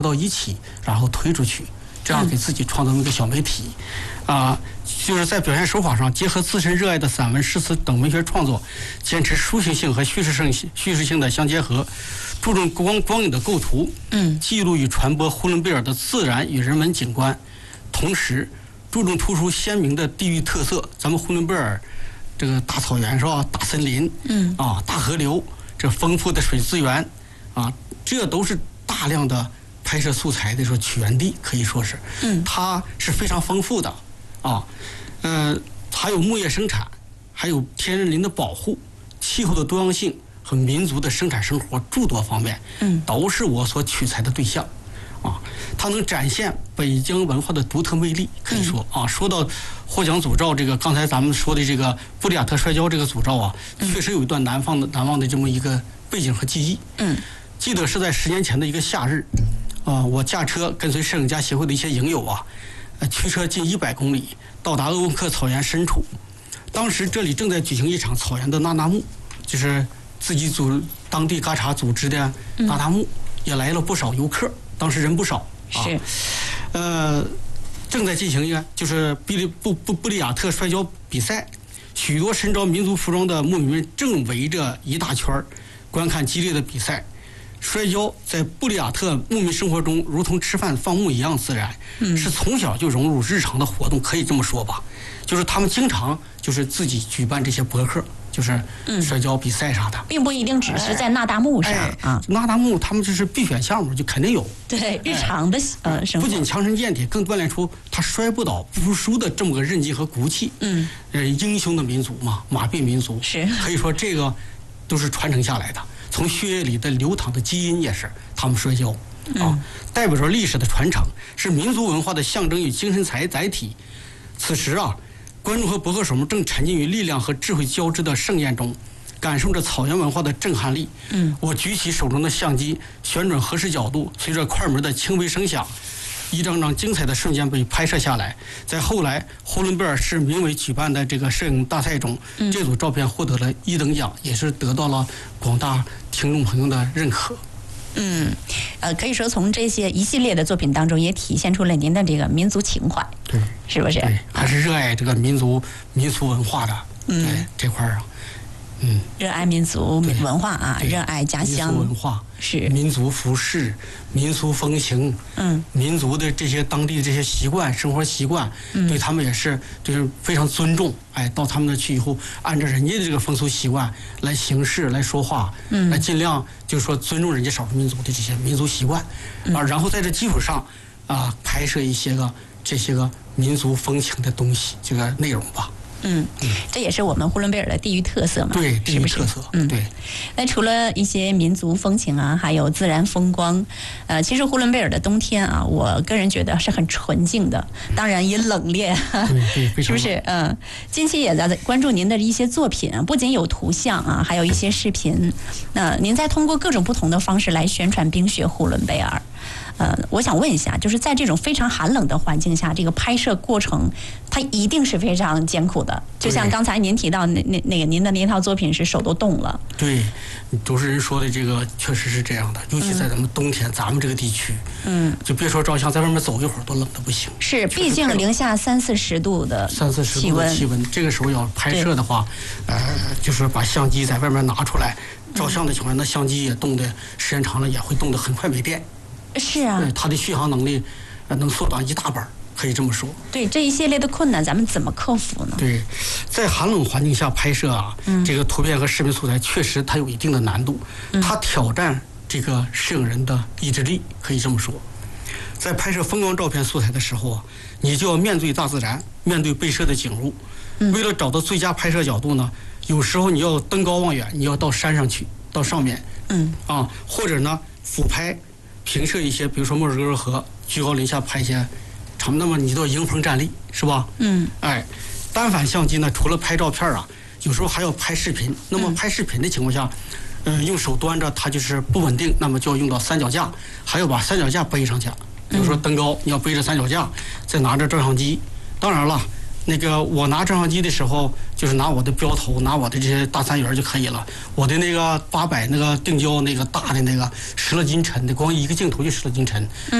到一起，然后推出去，这样给自己创造一个小媒体。就是在表现手法上结合自身热爱的散文、诗词等文学创作，坚持抒情性和叙事性的相结合，注重光影的构图，记录与传播呼伦贝尔的自然与人文景观，同时注重突出鲜明的地域特色。咱们呼伦贝尔这个大草原是吧？大森林，大河流，这丰富的水资源，这都是大量的拍摄素材的起源地，可以说是，它是非常丰富的。还有牧业生产，还有天然林的保护，气候的多样性和民族的生产生活诸多方面，都是我所取材的对象。它能展现北疆文化的独特魅力，可以说说到获奖组照，这个刚才咱们说的这个布里亚特摔跤这个组照确实有一段难忘的这么一个背景和记忆。记得是在10年前的一个夏日，我驾车跟随摄影家协会的一些影友驱车近100公里，到达鄂温克草原深处。当时这里正在举行一场草原的那达慕，就是自己当地嘎查组织的那达慕，也来了不少游客，当时人不少。 是， 正在进行一个就是布里亚特摔跤比赛，许多身着民族服装的牧民们正围着一大圈观看激烈的比赛。摔跤在布里亚特牧民生活中如同吃饭放牧一样自然，是从小就融入日常的活动，可以这么说吧。就是他们经常就是自己举办这些博客，就是摔跤比赛啥的， 并不一定只是在那达慕上那达慕他们就是必选项目，就肯定有。 对日常的生活， 不仅强身健体，更锻炼出他摔不倒不服输的这么个韧劲和骨气。英雄的民族嘛，马背民族， 是可以说这个都是传承下来的。从血液里的流淌的基因也是他们摔跤代表着历史的传承，是民族文化的象征与精神载体。此时观众和博客手们正沉浸于力量和智慧交织的盛宴中，感受着草原文化的震撼力。我举起手中的相机，旋转合适角度，随着快门的轻微声响，一张张精彩的瞬间被拍摄下来。在后来呼伦贝尔市民委举办的这个摄影大赛中，这组照片获得了1等奖，也是得到了广大听众朋友的认可。 可以说从这些一系列的作品当中，也体现出了您的这个民族情怀， 对， 是不是？ 对，还是热爱这个民俗文化的，这块热爱民族文化热爱家乡民族文化， 是民族服饰、民俗风情，民族的这些当地的这些习惯、生活习惯，对他们也是就是非常尊重。到他们那去以后，按照人家的这个风俗习惯来行事、来说话，来尽量就是说尊重人家少数民族的这些民族习惯，然后在这基础上拍摄这些个民族风情的东西，这个内容吧。 这也是我们呼伦贝尔的地域特色嘛， 对，地域特色，对。 那除了一些民族风情还有自然风光，其实呼伦贝尔的冬天我个人觉得是很纯净的，当然也冷冽， 对， 是不是？近期也在关注您的一些作品，不仅有图像还有一些视频。那您在通过各种不同的方式来宣传冰雪呼伦贝尔。我想问一下，就是在这种非常寒冷的环境下，这个拍摄过程它一定是非常艰苦的。就像刚才您提到那个您的那套作品是手都冻了。对， 主持人说的这个确实是这样的，尤其在咱们冬天，咱们这个地区，就别说照相，在外面走一会儿都冷得不行。 是，毕竟零下30-40度的气温， 这个时候要拍摄的话，就是把相机在外面拿出来照相的情况下，那相机也冻得时间长了也会冻得很快没电。 是啊， 它的续航能力能缩短一大半，可以这么说。 对，这一系列的困难咱们怎么克服呢？ 对，在寒冷环境下拍摄这个图片和视频素材确实它有一定的难度，它挑战这个摄影人的意志力，可以这么说。在拍摄风光照片素材的时候你就要面对大自然，面对被摄的景物。为了找到最佳拍摄角度呢，有时候你要登高望远，你要到山上去，到上面，或者呢俯拍。平射一些，比如说莫尔格尔河，居高临下拍一些场，那么你都要迎风站立，是吧？单反相机呢，除了拍照片有时候还要拍视频。那么拍视频的情况下，用手端着它就是不稳定，那么就要用到三脚架，还要把三脚架背上去。比如说登高，你要背着三脚架，再拿着照相机。当然了，那个我拿照相机的时候， 就是拿我的标头，拿我的这些大三元就可以了。我的那个800那个定焦那个大的那个10了斤沉的，光一个镜头就10了斤沉。